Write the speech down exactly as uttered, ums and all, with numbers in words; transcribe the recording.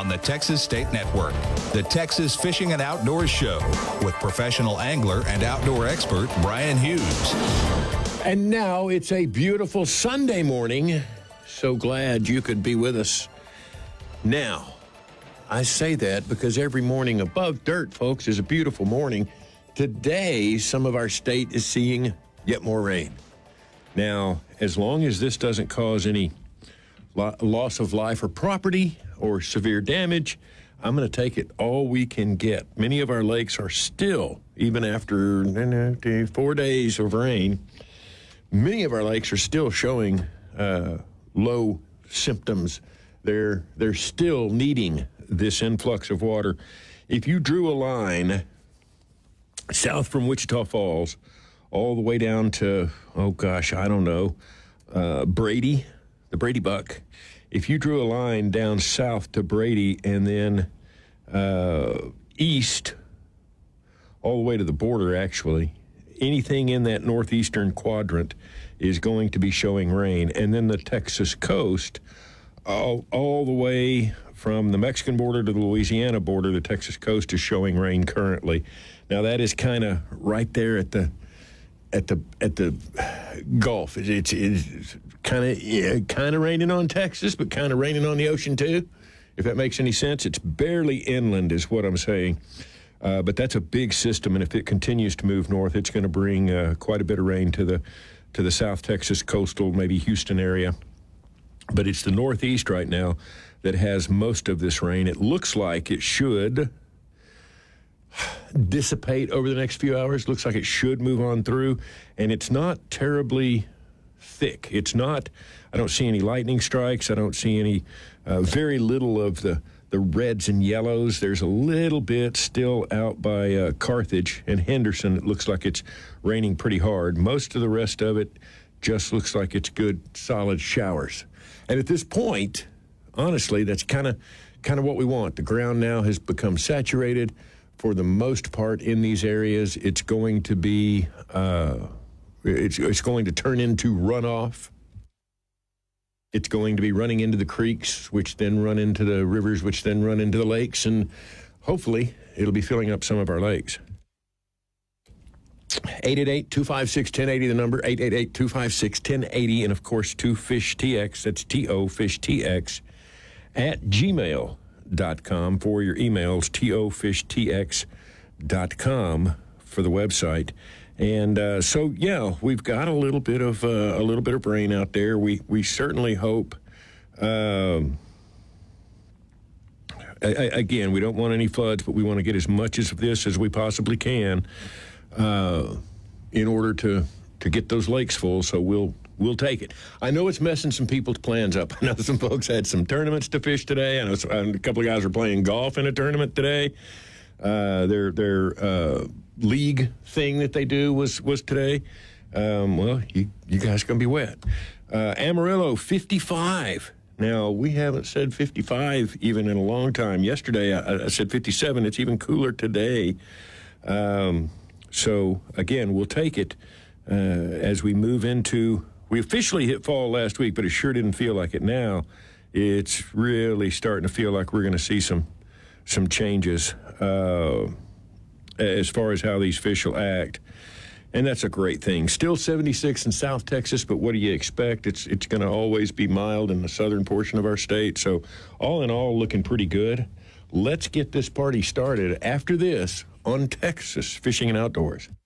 on the Texas State Network. The Texas Fishing and Outdoors Show with professional angler and outdoor expert Brian Hughes. And now it's a beautiful Sunday morning. So glad you could be with us. Now, I say that because every morning above dirt, folks, is a beautiful morning. Today, some of our state is seeing yet more rain. Now, as long as this doesn't cause any lo- loss of life or property or severe damage, I'm going to take it all we can get. Many of our lakes are still, even after four days of rain, many of our lakes are still showing uh, low symptoms. They're, they're still needing this influx of water. If you drew a line south from Wichita Falls all the way down to, oh gosh, I don't know, uh, Brady, the Brady Buck. If you drew a line down south to Brady and then uh, east all the way to the border, actually, anything in that northeastern quadrant is going to be showing rain. And then the Texas coast, all, all the way from the Mexican border to the Louisiana border, the Texas coast is showing rain currently. Now, that is kind of right there at the at the at the Gulf. It's, it's kind of yeah, kind of raining on Texas, but kind of raining on the ocean too. If that makes any sense, it's barely inland, is what I'm saying. Uh, but that's a big system, and if it continues to move north, it's going to bring uh, quite a bit of rain to the to the South Texas coastal, maybe Houston area. But it's the northeast right now that has most of this rain. It looks like it should dissipate over the next few hours. Looks like it should move on through, and it's not terribly thick. It's not, I don't see any lightning strikes. I don't see any, uh, very little of the, the reds and yellows. There's a little bit still out by uh, Carthage and Henderson. It looks like it's raining pretty hard. Most of the rest of it just looks like it's good, solid showers. And at this point, honestly, that's kind of kind of what we want. The ground now has become saturated. For the most part in these areas, it's going to be, uh, it's, it's going to turn into runoff. It's going to be running into the creeks, which then run into the rivers, which then run into the lakes, and hopefully it'll be filling up some of our lakes. eight eight eight, two five six, one zero eight zero, the number, eight eight eight, two five six, one zero eight zero, and of course, two fish T X, that's T O, Fish T X, at gmail dot com for your emails, T O fish T X dot com for the website. And uh, so, yeah, we've got a little bit of uh, a little bit of rain out there. We we certainly hope. Um, I, I, again, we don't want any floods, but we want to get as much of this as we possibly can uh, in order to to get those lakes full. So we'll. We'll take it. I know it's messing some people's plans up. I know some folks had some tournaments to fish today. I know some, a couple of guys are playing golf in a tournament today. Uh, their their uh, league thing that they do was was today. Um, well, you, you guys are going to be wet. Uh, Amarillo, fifty-five. Now, we haven't said fifty-five even in a long time. Yesterday, I, I said fifty-seven. It's even cooler today. Um, so, again, we'll take it uh, as we move into... We officially hit fall last week, but it sure didn't feel like it now. It's really starting to feel like we're going to see some some changes uh, as far as how these fish will act. And that's a great thing. Still seventy-six in South Texas, but what do you expect? It's it's going to always be mild in the southern portion of our state. So all in all, looking pretty good. Let's get this party started after this on Texas Fishing and Outdoors.